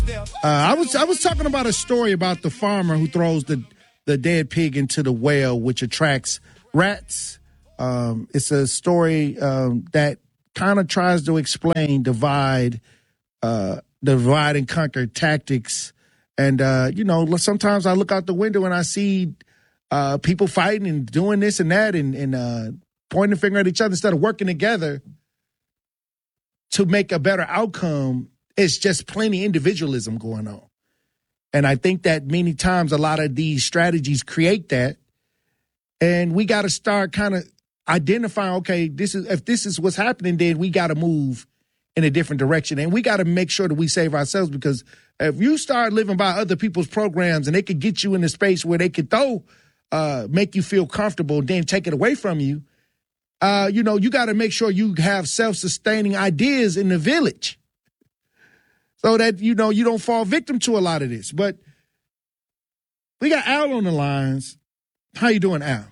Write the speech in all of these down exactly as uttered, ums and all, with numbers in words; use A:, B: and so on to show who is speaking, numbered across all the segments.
A: Uh, I was I was talking about a story about the farmer who throws the, the dead pig into the well, which attracts rats. Um, it's a story um, that kind of tries to explain divide, uh, divide and conquer tactics. And, uh, you know, sometimes I look out the window and I see uh, people fighting and doing this and that and, and uh, pointing the finger at each other instead of working together to make a better outcome. It's just plenty individualism going on. And I think that many times a lot of these strategies create that. And we got to start kind of identifying, okay, this is if this is what's happening, then we got to move in a different direction. And we got to make sure that we save ourselves, because if you start living by other people's programs and they could get you in a space where they could throw, uh, make you feel comfortable, then take it away from you, uh, you know, you got to make sure you have self-sustaining ideas in the village so that, you know, you don't fall victim to a lot of this. But we got Al on the lines. How you doing, Al?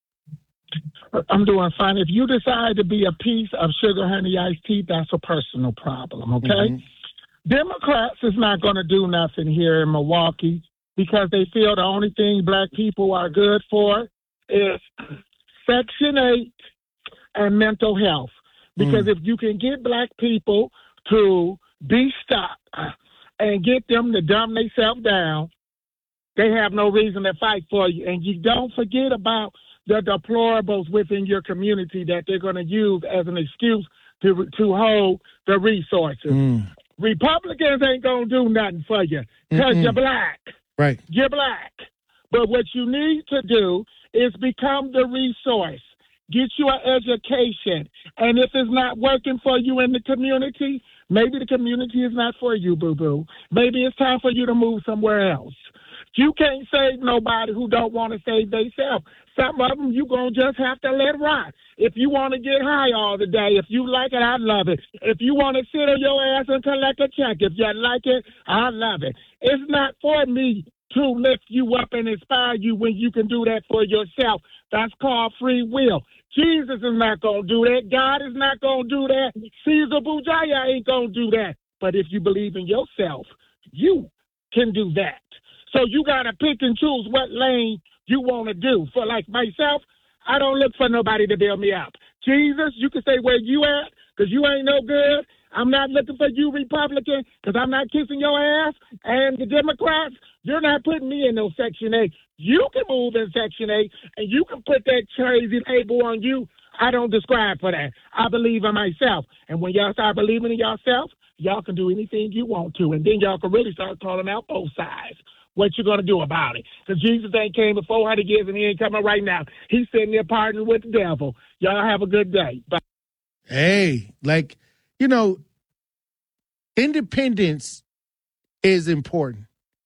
B: I'm doing fine. If you decide to be a piece of sugar honey iced tea, that's a personal problem, okay? Mm-hmm. Democrats is not going to do nothing here in Milwaukee because they feel the only thing black people are good for is Section eight and mental health. Because mm. if you can get black people to be stopped and get them to dumb themselves down, they have no reason to fight for you. And you don't forget about the deplorables within your community that they're going to use as an excuse to to hold the resources. Mm. Republicans ain't going to do nothing for you because you're black.
A: Right.
B: You're black. But what you need to do is become the resource. Get you an education. And if it's not working for you in the community, maybe the community is not for you, boo-boo. Maybe it's time for you to move somewhere else. You can't save nobody who don't want to save themselves. Some of them you going to just have to let rot. If you want to get high all the day, if you like it, I love it. If you want to sit on your ass and collect a check, if you like it, I love it. It's not for me to lift you up and inspire you when you can do that for yourself. That's called free will. Jesus is not going to do that. God is not going to do that. Caesar Bujaya ain't going to do that. But if you believe in yourself, you can do that. So you got to pick and choose what lane you want to do. For like myself, I don't look for nobody to build me up. Jesus, you can say where you at because you ain't no good. I'm not looking for you, Republican, because I'm not kissing your ass. And the Democrats, you're not putting me in no Section eight. You can move in Section eight, and you can put that crazy label on you. I don't describe for that. I believe in myself. And when y'all start believing in yourself, y'all can do anything you want to. And then y'all can really start calling out both sides. What you going to do about it? Because Jesus ain't came for four hundred years, and he ain't coming right now. He's sitting there partnering with the devil. Y'all have a good day. Bye.
A: Hey, like, you know, independence is important.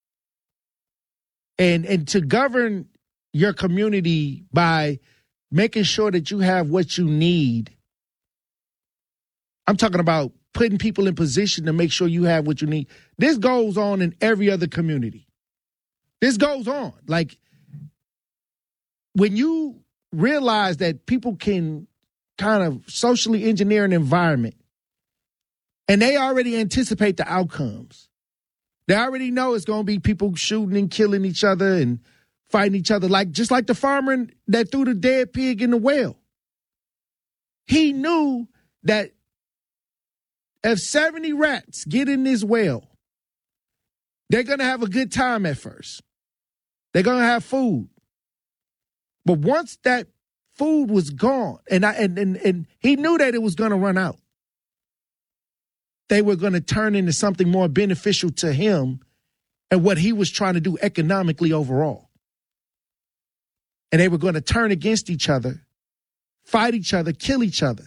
A: And and to govern your community by making sure that you have what you need. I'm talking about putting people in position to make sure you have what you need. This goes on in every other community. This goes on. Like, when you realize that people can kind of socially engineer an environment and they already anticipate the outcomes. They already know it's going to be people shooting and killing each other and fighting each other, like just like the farmer that threw the dead pig in the well. He knew that if seventy rats get in this well, they're going to have a good time at first. They're going to have food. But once that food was gone, and I and and, and he knew that it was going to run out, they were going to turn into something more beneficial to him and what he was trying to do economically overall. And they were going to turn against each other, fight each other, kill each other.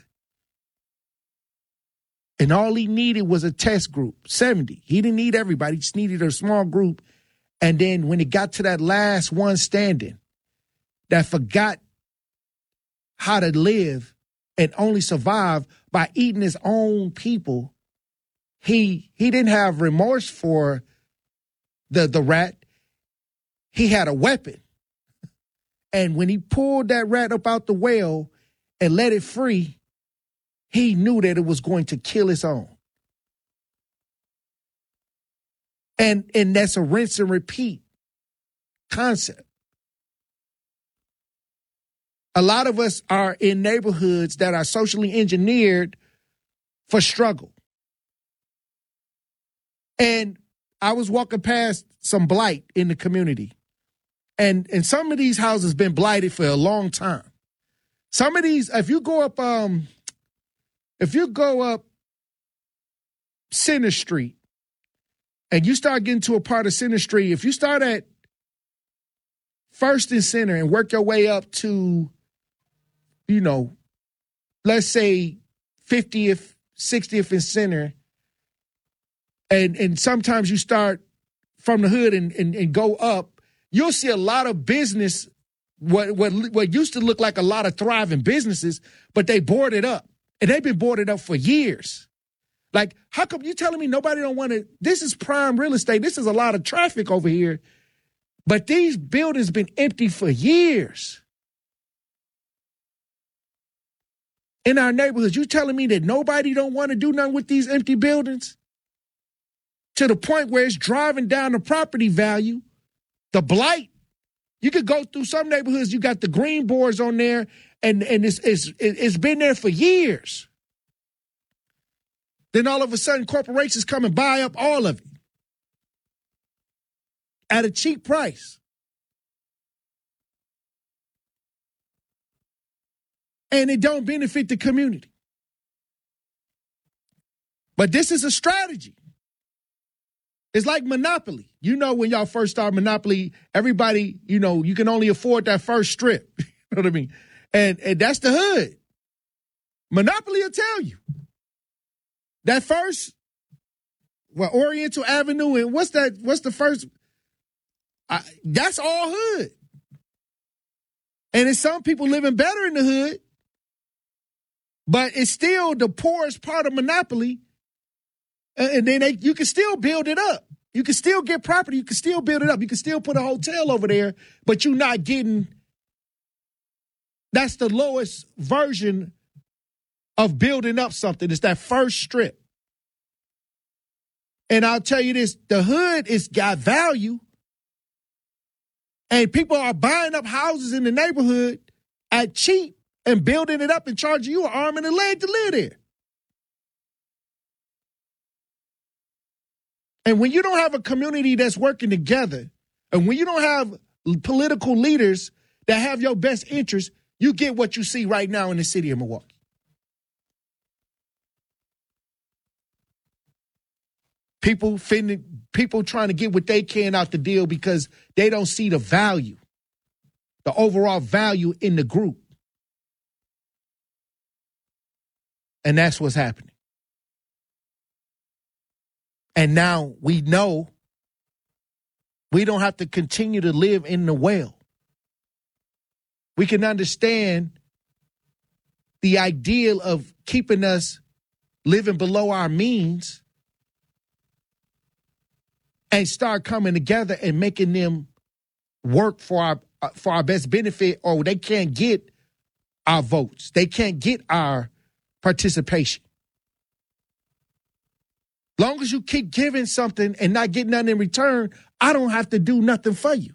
A: And all he needed was a test group, seventy. He didn't need everybody. He just needed a small group. And then when it got to that last one standing that forgot how to live and only survive by eating his own people, he he didn't have remorse for the, the rat. He had a weapon. And when he pulled that rat up out the well and let it free, he knew that it was going to kill its own. And, and that's a rinse and repeat concept. A lot of us are in neighborhoods that are socially engineered for struggle. And I was walking past some blight in the community. And, and some of these houses been blighted for a long time. Some of these, if you go up, um, if you go up Center Street and you start getting to a part of Center Street, if you start at First and Center and work your way up to, you know, let's say fiftieth, sixtieth and Center, and and sometimes you start from the hood and, and, and go up, you'll see a lot of business, what, what, what used to look like a lot of thriving businesses, but they boarded up. And they've been boarded up for years. Like, how come you telling me nobody don't want to? This is prime real estate. This is a lot of traffic over here. But these buildings been empty for years. In our neighborhoods, you telling me that nobody don't want to do nothing with these empty buildings? To the point where it's driving down the property value, the blight. You could go through some neighborhoods, you got the green boards on there, and, and it's, it's, it's been there for years. Then all of a sudden, corporations come and buy up all of it at a cheap price. And it don't benefit the community. But this is a strategy. It's like Monopoly. You know, when y'all first start Monopoly, everybody, you know, you can only afford that first strip. You know what I mean? And, and that's the hood. Monopoly will tell you. That first, well, Oriental Avenue, and what's that? What's the first? I, that's all hood. And it's some people living better in the hood, but it's still the poorest part of Monopoly. And then they, you can still build it up. You can still get property. You can still build it up. You can still put a hotel over there, but you're not getting, that's the lowest version of building up something. It's that first strip. And I'll tell you this, the hood is got value. And people are buying up houses in the neighborhood at cheap and building it up and charging you an arm and a leg to live there. And when you don't have a community that's working together, and when you don't have political leaders that have your best interests, you get what you see right now in the city of Milwaukee. People finna, people trying to get what they can out the deal because they don't see the value, the overall value in the group. And that's what's happening. And now we know we don't have to continue to live in the well. We can understand the ideal of keeping us living below our means and start coming together and making them work for our for our best benefit, or they can't get our votes. They can't get our participation. Long as you keep giving something and not getting nothing in return, I don't have to do nothing for you.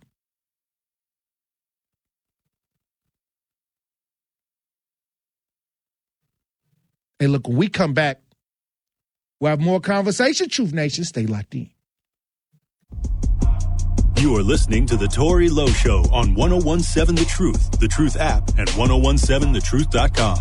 A: And look, when we come back, we'll have more conversation. Truth Nation, stay locked in.
C: You are listening to The Tory Lowe Show on one oh one point seven The Truth, The Truth app, and ten seventeen the truth dot com.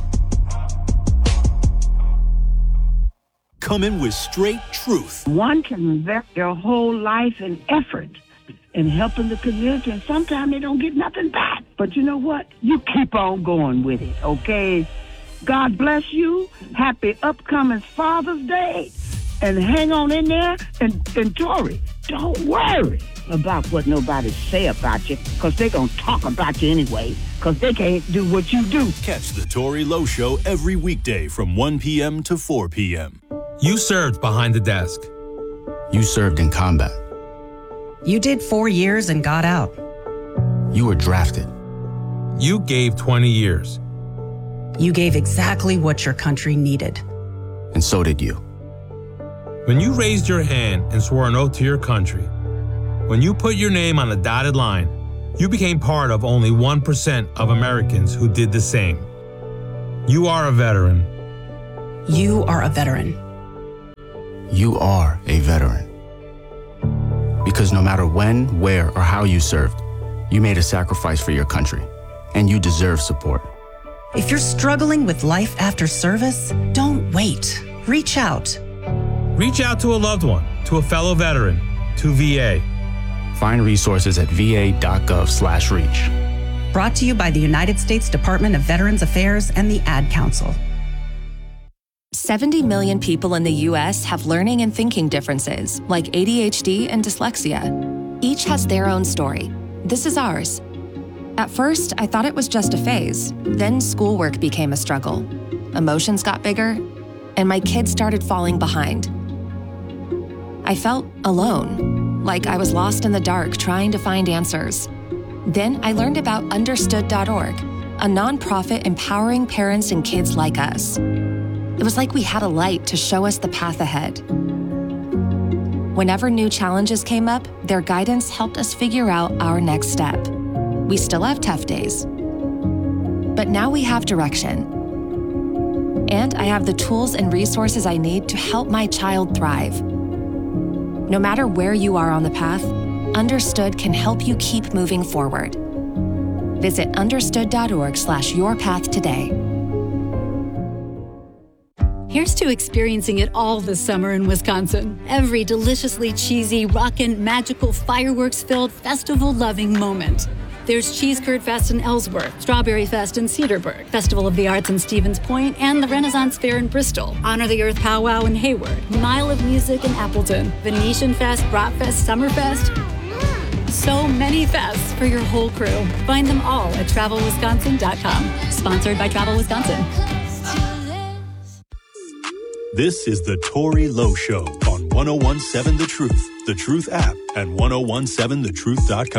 C: Coming with straight truth.
D: One can invest their whole life and effort in helping the community, and sometimes they don't get nothing back. But you know what? You keep on going with it, okay? God bless you. Happy upcoming Father's Day. And hang on in there. And, and Tory, don't worry about what nobody say about you, because they're going to talk about you anyway, because they can't do what you do.
C: Catch The Tory Lowe Show every weekday from one p.m. to four p.m.
E: You served behind the desk.
F: You served in combat.
G: You did four years and got out.
F: You were drafted.
E: You gave twenty years.
G: You gave exactly what your country needed.
F: And so did you.
E: When you raised your hand and swore an oath to your country, when you put your name on a dotted line, you became part of only one percent of Americans who did the same. You are a veteran.
G: You are a veteran.
F: You are a veteran. Because no matter when, where, or how you served, you made a sacrifice for your country, and you deserve support.
G: If you're struggling with life after service, don't wait. Reach out.
E: Reach out to a loved one, to a fellow veteran, to V A.
F: Find resources at va.gov slash reach.
G: Brought to you by the United States Department of Veterans Affairs and the Ad Council.
H: seventy million people in the U S have learning and thinking differences, like A D H D and dyslexia. Each has their own story. This is ours. At first, I thought it was just a phase. Then schoolwork became a struggle. Emotions got bigger, and my kids started falling behind. I felt alone, like I was lost in the dark trying to find answers. Then I learned about understood dot org, a nonprofit empowering parents and kids like us. It was like we had a light to show us the path ahead. Whenever new challenges came up, their guidance helped us figure out our next step. We still have tough days, but now we have direction. And I have the tools and resources I need to help my child thrive. No matter where you are on the path, Understood can help you keep moving forward. Visit understood.org slash your path today.
I: Here's to experiencing it all this summer in Wisconsin. Every deliciously cheesy, rockin', magical, fireworks-filled, festival-loving moment. There's Cheese Curd Fest in Ellsworth, Strawberry Fest in Cedarburg, Festival of the Arts in Stevens Point, and the Renaissance Fair in Bristol, Honor the Earth Powwow in Hayward, Mile of Music in Appleton, Venetian Fest, Bratfest, Summerfest. So many fests for your whole crew. Find them all at travel wisconsin dot com. Sponsored by Travel Wisconsin.
C: This is the Tori Lowe Show on one oh one seven The Truth, The Truth app, and ten seventeen the truth dot com.